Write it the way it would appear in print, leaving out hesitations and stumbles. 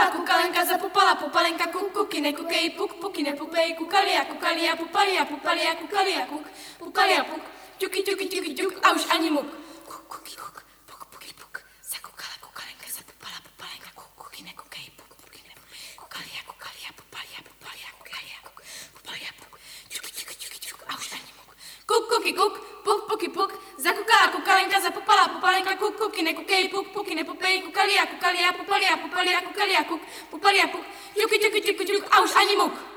zakukala, kukalenka, zapupala, pupalenka, kukine, kukej, pukine, pupej, kukalia, pupalia, kukalia, pukalia, puk, ťuky, ťuk, a už ani muk. Kuki, kuk, puk, zakukala, kukalenka, zapupala, pupalenka, kukine, kukej, pukine, kukalia, pupalia, kukalia, pupalia, puk, ťuky, a už ani muk. Kuki, puk, zakukala, kukalenka, zapupala, pupalenka, kukine, kukej, pukine, pupej, kukalia, pupalia, kukalia, puk, ťuky, a už ani muk.